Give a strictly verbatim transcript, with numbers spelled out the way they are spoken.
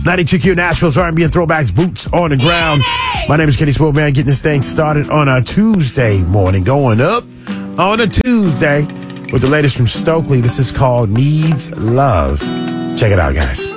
ninety-two Q Nashville's R and B and throwbacks, boots on the ground. My name is Kenny Swope, man, getting this thing started on a Tuesday morning, going up on a Tuesday with the latest from Stokely. This is called Needs Love. Check it out, guys.